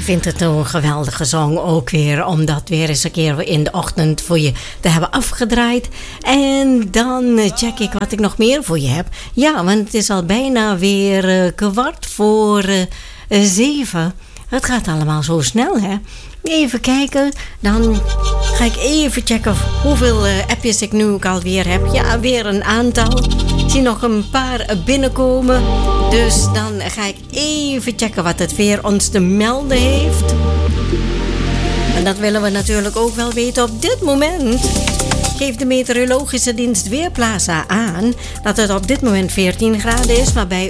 vind het een geweldige song ook weer. Om dat weer eens een keer in de ochtend voor je te hebben afgedraaid. En dan check ik wat ik nog meer voor je heb. Ja, want het is al bijna weer 6:15. Het gaat allemaal zo snel, hè? Even kijken, dan ga ik even checken hoeveel appjes ik nu ook alweer heb. Ja, weer een aantal. Ik zie nog een paar binnenkomen. Dus dan ga ik even checken wat het weer ons te melden heeft. En dat willen we natuurlijk ook wel weten op dit moment. Geeft de meteorologische dienst Weerplaza aan dat het op dit moment 14 graden is, maar bij